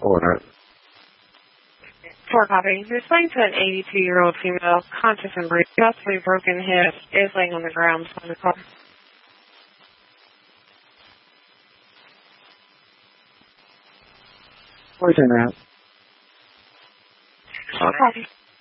Order. 4 copy. Responding to an 82-year-old female, conscious and breathing, possibly broken hip, is laying on the ground on the car. Where's in that? 4 copy.